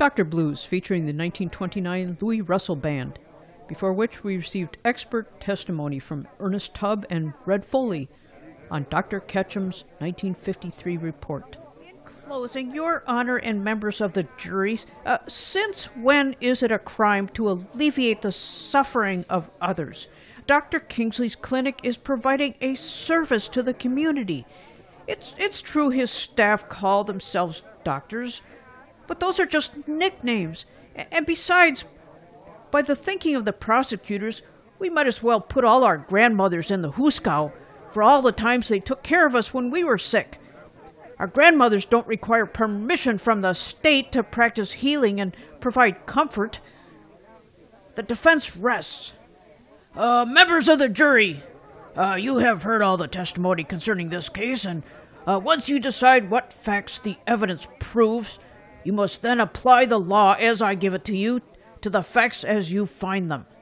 Dr. Blues, featuring the 1929 Louis Russell Band, before which we received expert testimony from Ernest Tubb and Red Foley on Dr. Ketchum's 1953 report. In closing, Your Honor and members of the juries, since when is it a crime to alleviate the suffering of others? Dr. Kingsley's clinic is providing a service to the community. It's true his staff call themselves doctors, but those are just nicknames. And besides, by the thinking of the prosecutors, we might as well put all our grandmothers in the hoosegow for all the times they took care of us when we were sick. Our grandmothers don't require permission from the state to practice healing and provide comfort. The defense rests. Members of the jury, you have heard all the testimony concerning this case, and once you decide what facts the evidence proves, you must then apply the law as I give it to you to the facts as you find them.